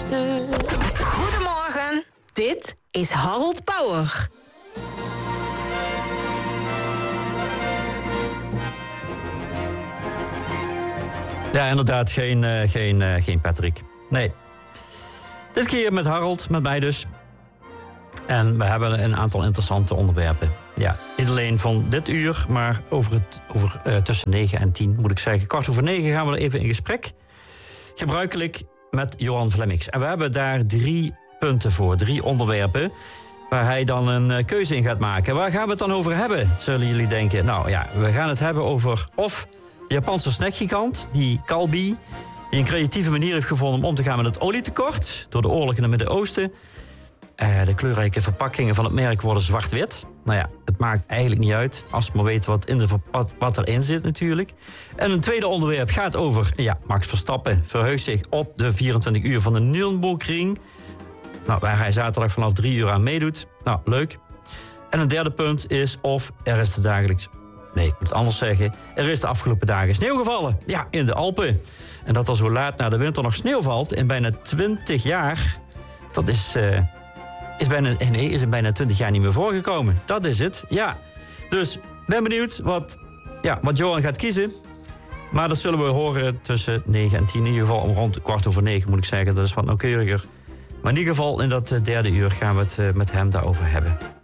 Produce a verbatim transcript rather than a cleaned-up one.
beste. Goedemorgen, dit is Harold Pauwer. Ja, inderdaad, geen, uh, geen, uh, geen Patrick. Nee. Dit keer met Harold, met mij dus. En we hebben een aantal interessante onderwerpen. Ja, niet alleen van dit uur, maar over het, over, uh, tussen negen en tien, moet ik zeggen. Kwart over negen gaan we er even in gesprek. Gebruikelijk met Johan Flemmix. En we hebben daar drie punten voor, drie onderwerpen, waar hij dan een uh, keuze in gaat maken. Waar gaan we het dan over hebben, zullen jullie denken? Nou ja, we gaan het hebben over of de Japanse snackgigant, die Calbee, die een creatieve manier heeft gevonden om om te gaan met het olietekort door de oorlog in het Midden-Oosten. Uh, de kleurrijke verpakkingen van het merk worden zwart-wit. Nou ja, het maakt eigenlijk niet uit, als we maar weten wat, in de verpa- wat erin zit natuurlijk. En een tweede onderwerp gaat over, ja, Max Verstappen verheugt zich op de vierentwintig uur van de Nürburgring. Nou, waar hij zaterdag vanaf drie uur aan meedoet. Nou, leuk. En een derde punt is of er is de dagelijks... Nee, ik moet het anders zeggen. Er is de afgelopen dagen sneeuw gevallen. Ja, in de Alpen. En dat er zo laat na de winter nog sneeuw valt in bijna twintig jaar... Dat is... Uh, Is, bijna, nee, is in bijna twintig jaar niet meer voorgekomen. Dat is het, ja. Dus ben benieuwd wat, ja, wat Johan gaat kiezen. Maar dat zullen we horen tussen negen en tien. In ieder geval om rond kwart over negen moet ik zeggen. Dat is wat nauwkeuriger. Maar in ieder geval in dat derde uur gaan we het uh, met hem daarover hebben.